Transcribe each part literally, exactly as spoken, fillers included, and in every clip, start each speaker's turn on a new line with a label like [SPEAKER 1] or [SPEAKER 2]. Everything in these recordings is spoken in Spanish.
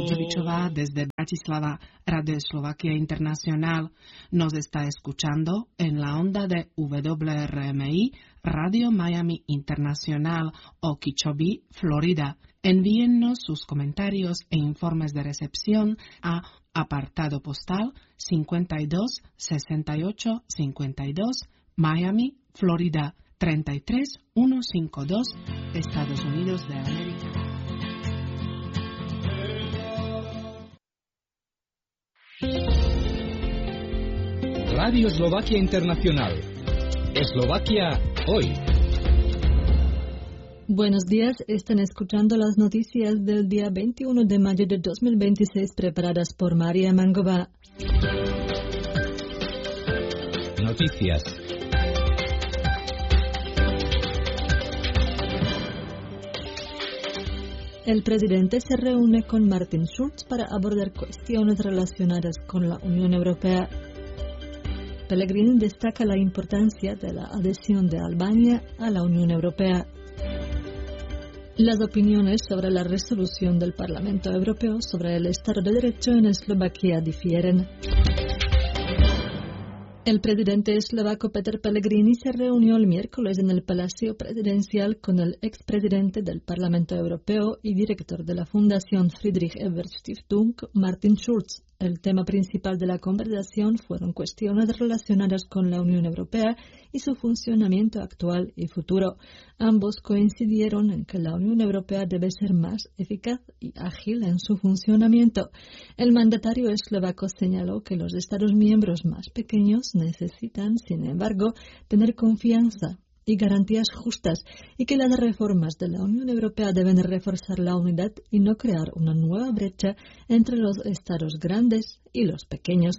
[SPEAKER 1] Đurđevićova desde Bratislava, Radio Slovakia Internacional. Nos está escuchando en la onda de W R M I, Radio Miami Internacional, Okeechobee, Florida. Envíennos sus comentarios e informes de recepción a apartado postal cincuenta y dos sesenta y ocho cincuenta y dos, Miami, Florida treinta y tres mil ciento cincuenta y dos, Estados Unidos de América.
[SPEAKER 2] Radio Slovakia Internacional. Eslovaquia hoy.
[SPEAKER 3] Buenos días, están escuchando las noticias del día veintiuno de mayo de dos mil veintiséis preparadas por María Mangova.
[SPEAKER 2] Noticias.
[SPEAKER 3] El presidente se reúne con Martin Schulz para abordar cuestiones relacionadas con la Unión Europea. Pellegrini destaca la importancia de la adhesión de Albania a la Unión Europea. Las opiniones sobre la resolución del Parlamento Europeo sobre el Estado de Derecho en Eslovaquia difieren. El presidente eslovaco Peter Pellegrini se reunió el miércoles en el Palacio Presidencial con el expresidente del Parlamento Europeo y director de la Fundación Friedrich Ebert Stiftung, Martin Schulz. El tema principal de la conversación fueron cuestiones relacionadas con la Unión Europea y su funcionamiento actual y futuro. Ambos coincidieron en que la Unión Europea debe ser más eficaz y ágil en su funcionamiento. El mandatario eslovaco señaló que los Estados miembros más pequeños necesitan, sin embargo, tener confianza y garantías justas, y que las reformas de la Unión Europea deben reforzar la unidad y no crear una nueva brecha entre los Estados grandes y los pequeños.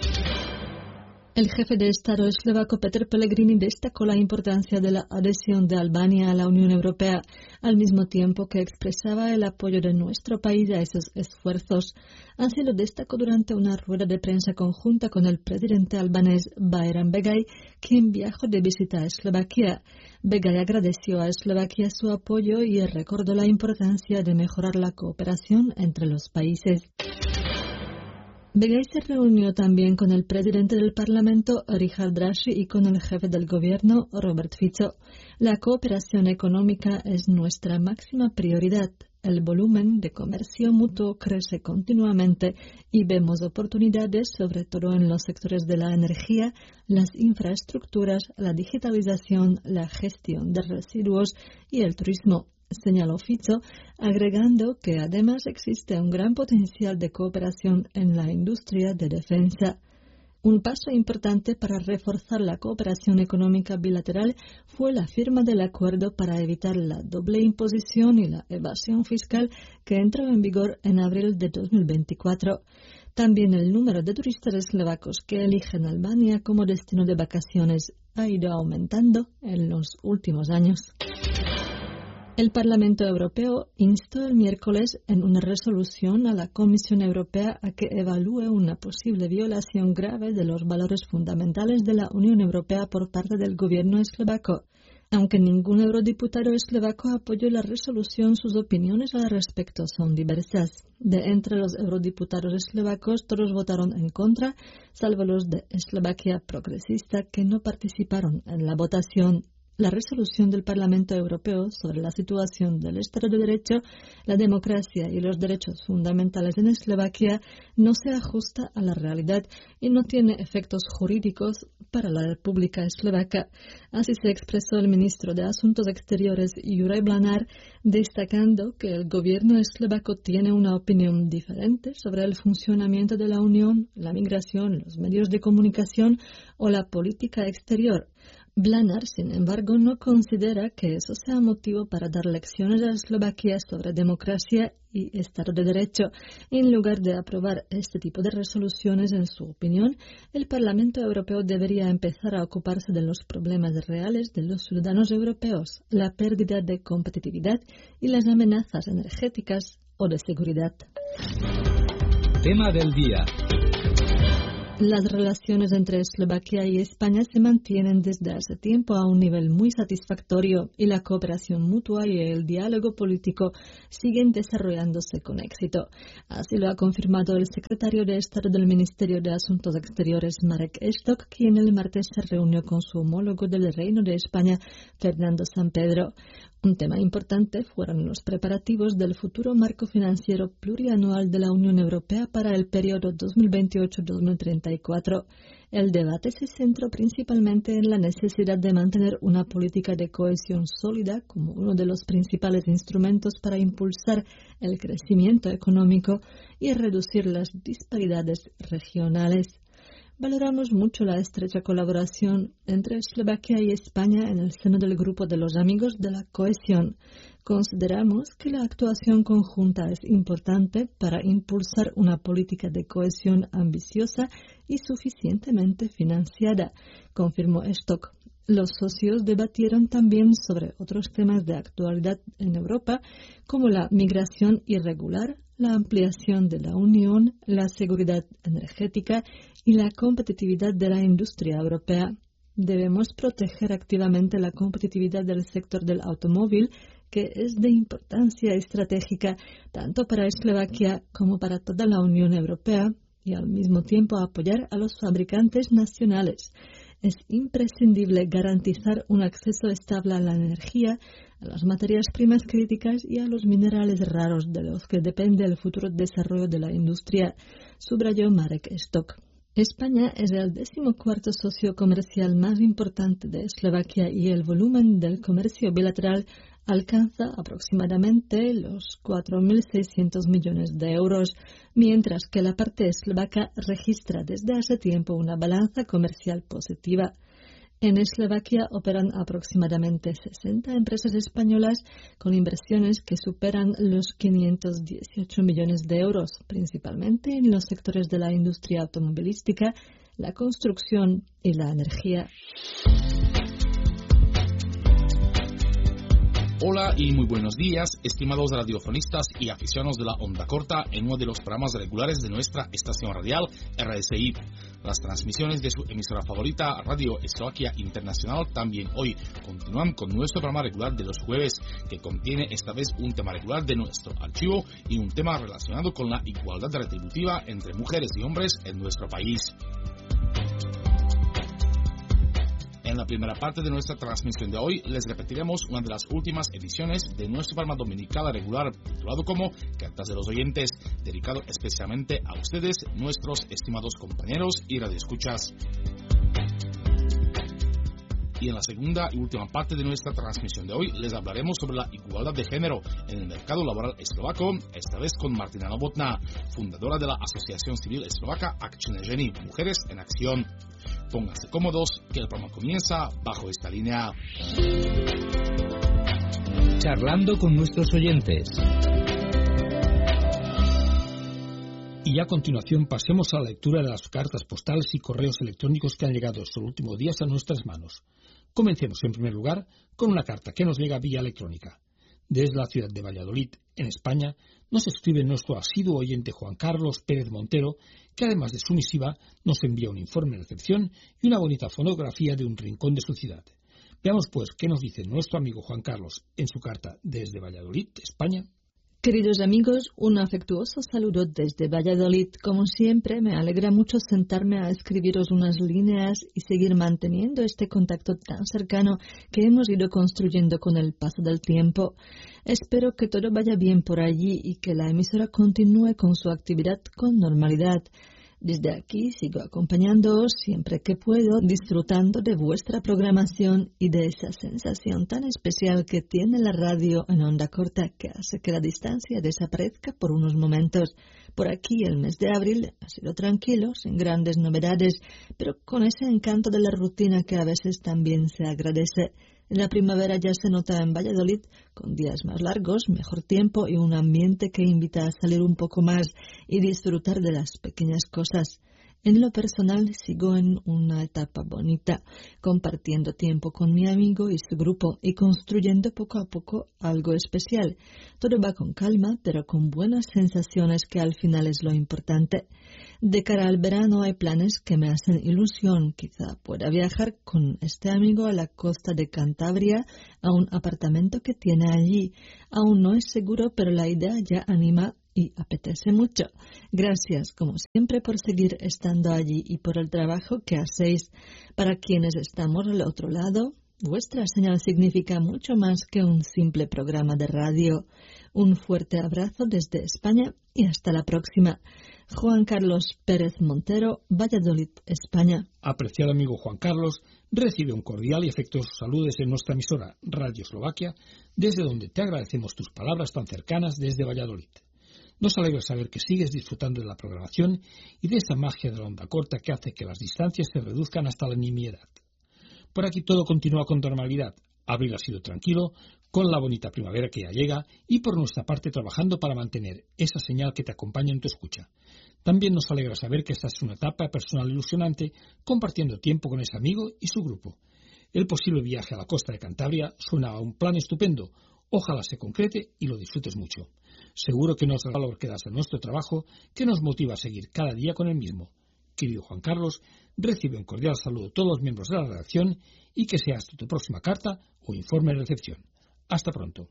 [SPEAKER 3] El jefe de Estado eslovaco Peter Pellegrini destacó la importancia de la adhesión de Albania a la Unión Europea, al mismo tiempo que expresaba el apoyo de nuestro país a esos esfuerzos. Así lo destacó durante una rueda de prensa conjunta con el presidente albanés Bayram Begay, quien viajó de visita a Eslovaquia. Begay agradeció a Eslovaquia su apoyo y recordó la importancia de mejorar la cooperación entre los países. Begay se reunió también con el presidente del Parlamento, Richard Drashi, y con el jefe del gobierno, Robert Fico. La cooperación económica es nuestra máxima prioridad. El volumen de comercio mutuo crece continuamente y vemos oportunidades sobre todo en los sectores de la energía, las infraestructuras, la digitalización, la gestión de residuos y el turismo, señaló Fico, agregando que además existe un gran potencial de cooperación en la industria de defensa. Un paso importante para reforzar la cooperación económica bilateral fue la firma del acuerdo para evitar la doble imposición y la evasión fiscal que entró en vigor en abril de dos mil veinticuatro. También el número de turistas eslovacos que eligen Albania como destino de vacaciones ha ido aumentando en los últimos años. El Parlamento Europeo instó el miércoles en una resolución a la Comisión Europea a que evalúe una posible violación grave de los valores fundamentales de la Unión Europea por parte del gobierno eslovaco. Aunque ningún eurodiputado eslovaco apoyó la resolución, sus opiniones al respecto son diversas. De entre los eurodiputados eslovacos, todos votaron en contra, salvo los de Eslovaquia Progresista, que no participaron en la votación. La resolución del Parlamento Europeo sobre la situación del Estado de Derecho, la democracia y los derechos fundamentales en Eslovaquia no se ajusta a la realidad y no tiene efectos jurídicos para la República Eslovaca. Así se expresó el ministro de Asuntos Exteriores, Juraj Blanár, destacando que el gobierno eslovaco tiene una opinión diferente sobre el funcionamiento de la Unión, la migración, los medios de comunicación o la política exterior. Blanár, sin embargo, no considera que eso sea motivo para dar lecciones a Eslovaquia sobre democracia y Estado de Derecho. En lugar de aprobar este tipo de resoluciones, en su opinión, el Parlamento Europeo debería empezar a ocuparse de los problemas reales de los ciudadanos europeos, la pérdida de competitividad y las amenazas energéticas o de seguridad.
[SPEAKER 2] Tema del día.
[SPEAKER 3] Las relaciones entre Eslovaquia y España se mantienen desde hace tiempo a un nivel muy satisfactorio y la cooperación mutua y el diálogo político siguen desarrollándose con éxito. Así lo ha confirmado el secretario de Estado del Ministerio de Asuntos Exteriores, Marek Eštok, quien el martes se reunió con su homólogo del Reino de España, Fernando Sampedro. Un tema importante fueron los preparativos del futuro marco financiero plurianual de la Unión Europea para el periodo dos mil veintiocho a dos mil treinta y cuatro. El debate se centró principalmente en la necesidad de mantener una política de cohesión sólida como uno de los principales instrumentos para impulsar el crecimiento económico y reducir las disparidades regionales. Valoramos mucho la estrecha colaboración entre Eslovaquia y España en el seno del Grupo de los Amigos de la Cohesión. Consideramos que la actuación conjunta es importante para impulsar una política de cohesión ambiciosa y suficientemente financiada, confirmó Eštok. Los socios debatieron también sobre otros temas de actualidad en Europa, como la migración irregular, la ampliación de la Unión, la seguridad energética y la competitividad de la industria europea. Debemos proteger activamente la competitividad del sector del automóvil, que es de importancia estratégica tanto para Eslovaquia como para toda la Unión Europea, y al mismo tiempo apoyar a los fabricantes nacionales. Es imprescindible garantizar un acceso estable a la energía, a las materias primas críticas y a los minerales raros de los que depende el futuro desarrollo de la industria, subrayó Marek Eštok. España es el decimocuarto socio comercial más importante de Eslovaquia y el volumen del comercio bilateral alcanza aproximadamente los cuatro mil seiscientos millones de euros, mientras que la parte eslovaca registra desde hace tiempo una balanza comercial positiva. En Eslovaquia operan aproximadamente sesenta empresas españolas con inversiones que superan los quinientos dieciocho millones de euros, principalmente en los sectores de la industria automovilística, la construcción y la energía.
[SPEAKER 4] Hola y muy buenos días, estimados radiofonistas y aficionados de la onda corta en uno de los programas regulares de nuestra estación radial R S I. Las transmisiones de su emisora favorita, Radio Eslovaquia Internacional, también hoy continúan con nuestro programa regular de los jueves, que contiene esta vez un tema regular de nuestro archivo y un tema relacionado con la igualdad retributiva entre mujeres y hombres en nuestro país. En la primera parte de nuestra transmisión de hoy les repetiremos una de las últimas ediciones de nuestro programa dominical regular titulado como Cartas de los Oyentes, dedicado especialmente a ustedes, nuestros estimados compañeros y radioescuchas. Y en la segunda y última parte de nuestra transmisión de hoy les hablaremos sobre la igualdad de género en el mercado laboral eslovaco, esta vez con Martina Novotná, fundadora de la Asociación Civil Eslovaca Akčné ženy, Mujeres en Acción. Pónganse cómodos, que el programa comienza bajo esta línea.
[SPEAKER 2] Charlando con nuestros oyentes.
[SPEAKER 5] Y a continuación pasemos a la lectura de las cartas postales y correos electrónicos que han llegado estos últimos días a nuestras manos. Comencemos en primer lugar con una carta que nos llega vía electrónica. Desde la ciudad de Valladolid, en España, nos escribe nuestro asiduo oyente Juan Carlos Pérez Montero, que además de su misiva nos envía un informe de recepción y una bonita fotografía de un rincón de su ciudad. Veamos pues qué nos dice nuestro amigo Juan Carlos en su carta desde Valladolid, España.
[SPEAKER 3] Queridos amigos, un afectuoso saludo desde Valladolid. Como siempre, me alegra mucho sentarme a escribiros unas líneas y seguir manteniendo este contacto tan cercano que hemos ido construyendo con el paso del tiempo. Espero que todo vaya bien por allí y que la emisora continúe con su actividad con normalidad. Desde aquí sigo acompañándoos siempre que puedo, disfrutando de vuestra programación y de esa sensación tan especial que tiene la radio en onda corta, que hace que la distancia desaparezca por unos momentos. Por aquí el mes de abril ha sido tranquilo, sin grandes novedades, pero con ese encanto de la rutina que a veces también se agradece. La primavera ya se nota en Valladolid, con días más largos, mejor tiempo y un ambiente que invita a salir un poco más y disfrutar de las pequeñas cosas. En lo personal sigo en una etapa bonita, compartiendo tiempo con mi amigo y su grupo y construyendo poco a poco algo especial. Todo va con calma, pero con buenas sensaciones, que al final es lo importante. De cara al verano hay planes que me hacen ilusión. Quizá pueda viajar con este amigo a la costa de Cantabria, a un apartamento que tiene allí. Aún no es seguro, pero la idea ya anima y apetece mucho. Gracias, como siempre, por seguir estando allí y por el trabajo que hacéis. Para quienes estamos al otro lado, vuestra señal significa mucho más que un simple programa de radio. Un fuerte abrazo desde España y hasta la próxima. Juan Carlos Pérez Montero, Valladolid, España.
[SPEAKER 5] Apreciado amigo Juan Carlos, recibe un cordial y afectuoso saludo desde nuestra emisora Radio Eslovaquia, desde donde te agradecemos tus palabras tan cercanas desde Valladolid. Nos alegra saber que sigues disfrutando de la programación y de esa magia de la onda corta que hace que las distancias se reduzcan hasta la nimiedad. Por aquí todo continúa con normalidad. Abril ha sido tranquilo, con la bonita primavera que ya llega y por nuestra parte trabajando para mantener esa señal que te acompaña en tu escucha. También nos alegra saber que esta es una etapa personal ilusionante, compartiendo tiempo con ese amigo y su grupo. El posible viaje a la costa de Cantabria suena a un plan estupendo. Ojalá se concrete y lo disfrutes mucho. Seguro que nos da valor que das a nuestro trabajo, que nos motiva a seguir cada día con el mismo. Querido Juan Carlos, recibe un cordial saludo de todos los miembros de la redacción y que sea hasta tu próxima carta o informe de recepción. Hasta pronto.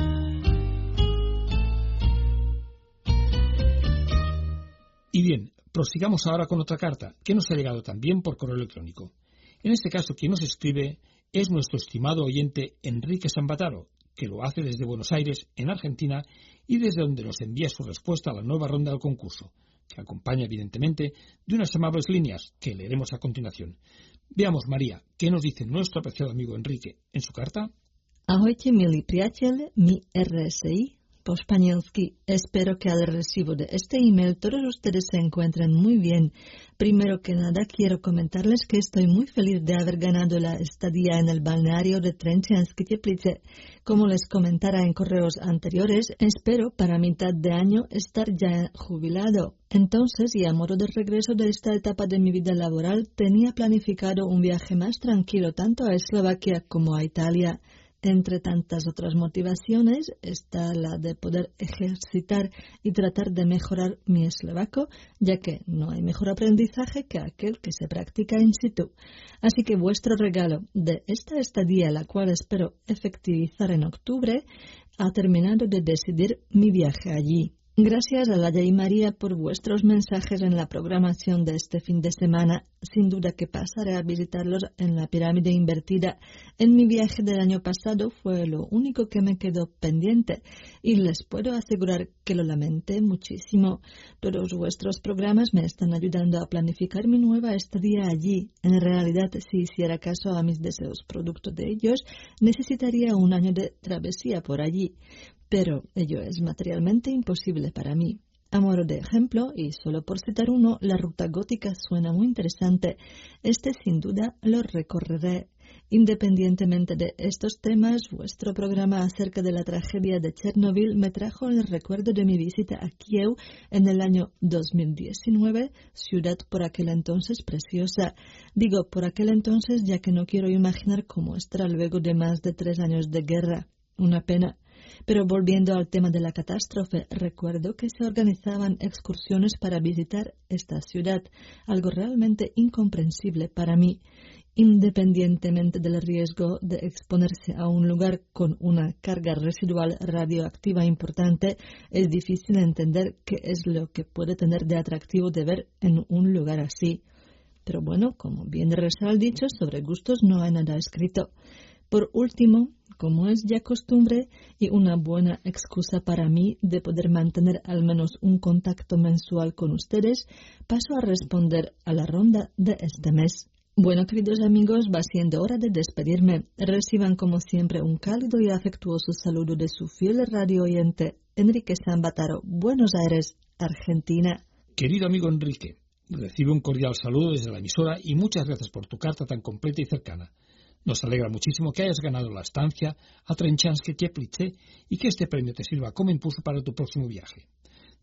[SPEAKER 5] Y bien, prosigamos ahora con otra carta que nos ha llegado también por correo electrónico. En este caso, quien nos escribe es nuestro estimado oyente Enrique Sambataro, que lo hace desde Buenos Aires, en Argentina, y desde donde nos envía su respuesta a la nueva ronda del concurso, que acompaña evidentemente de unas amables líneas que leeremos a continuación. Veamos, María, ¿qué nos dice nuestro apreciado amigo Enrique en su carta?
[SPEAKER 3] Ahojte, milí priatelé, mi R S I, po španělsky. Espero que al recibo de este email todos ustedes se encuentren muy bien. Primero que nada, quiero comentarles que estoy muy feliz de haber ganado la estadía en el balneario de Trenčanske Teplice. Como les comentara en correos anteriores, espero para mitad de año estar ya jubilado. Entonces, y a modo de regreso de esta etapa de mi vida laboral, tenía planificado un viaje más tranquilo tanto a Eslovaquia como a Italia. Entre tantas otras motivaciones está la de poder ejercitar y tratar de mejorar mi eslovaco, ya que no hay mejor aprendizaje que aquel que se practica in situ. Así que vuestro regalo de esta estadía, la cual espero efectivizar en octubre, ha terminado de decidir mi viaje allí. Gracias a Laia y María por vuestros mensajes en la programación de este fin de semana. Sin duda que pasaré a visitarlos en la pirámide invertida. En mi viaje del año pasado fue lo único que me quedó pendiente y les puedo asegurar que lo lamenté muchísimo. Todos vuestros programas me están ayudando a planificar mi nueva estadía allí. En realidad, si hiciera caso a mis deseos producto de ellos, necesitaría un año de travesía por allí. Pero ello es materialmente imposible para mí. A modo de ejemplo, y solo por citar uno, la ruta gótica suena muy interesante. Este sin duda lo recorreré. Independientemente de estos temas, vuestro programa acerca de la tragedia de Chernobyl me trajo el recuerdo de mi visita a Kiev en el año dos mil diecinueve, ciudad por aquel entonces preciosa. Digo por aquel entonces ya que no quiero imaginar cómo estará luego de más de tres años de guerra. Una pena. Pero volviendo al tema de la catástrofe, recuerdo que se organizaban excursiones para visitar esta ciudad, algo realmente incomprensible para mí. Independientemente del riesgo de exponerse a un lugar con una carga residual radioactiva importante, es difícil entender qué es lo que puede tener de atractivo de ver en un lugar así. Pero bueno, como bien reza el dicho, sobre gustos no hay nada escrito. Por último, como es ya costumbre y una buena excusa para mí de poder mantener al menos un contacto mensual con ustedes, paso a responder a la ronda de este mes. Bueno, queridos amigos, va siendo hora de despedirme. Reciban como siempre un cálido y afectuoso saludo de su fiel radio oyente, Enrique Sambataro, Buenos Aires, Argentina.
[SPEAKER 5] Querido amigo Enrique, recibe un cordial saludo desde la emisora y muchas gracias por tu carta tan completa y cercana. Nos alegra muchísimo que hayas ganado la estancia a Trenčanske Teplice y que este premio te sirva como impulso para tu próximo viaje.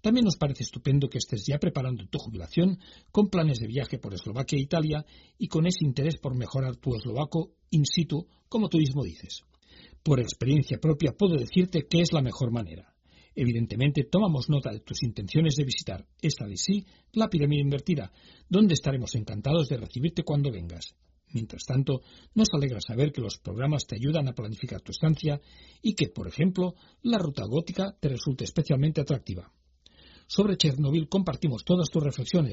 [SPEAKER 5] También nos parece estupendo que estés ya preparando tu jubilación con planes de viaje por Eslovaquia e Italia y con ese interés por mejorar tu eslovaco in situ, como tú mismo dices. Por experiencia propia puedo decirte que es la mejor manera. Evidentemente tomamos nota de tus intenciones de visitar, esta vez sí, la pirámide invertida, donde estaremos encantados de recibirte cuando vengas. Mientras tanto, nos alegra saber que los programas te ayudan a planificar tu estancia y que, por ejemplo, la ruta gótica te resulte especialmente atractiva. Sobre Chernobyl compartimos todas tus reflexiones,